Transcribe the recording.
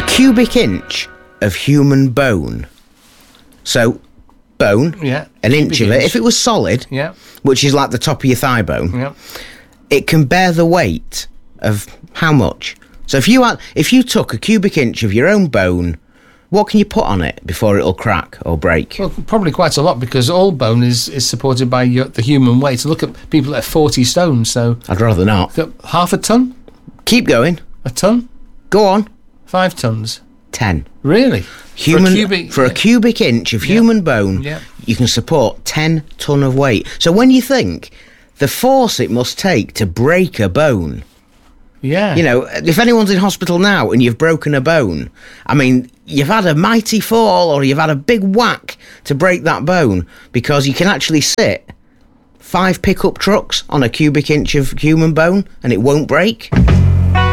cubic inch of human bone. So, bone, an inch of it. If it was solid, which is like the top of your thigh bone, it can bear the weight of how much? So if you took a cubic inch of your own bone, what can you put on it before it'll crack or break? Well, probably quite a lot, because all bone is supported by the human weight. So look at people that are 40 stone, so... I'd rather not. Half a ton? Keep going. A ton? Go on. 5 tons? 10. Really? For a cubic inch of human bone, you can support 10 ton of weight. So when you think the force it must take to break a bone... Yeah. You know, if anyone's in hospital now and you've broken a bone, I mean, you've had a mighty fall or you've had a big whack to break that bone, because you can actually sit 5 pickup trucks on a cubic inch of human bone and it won't break.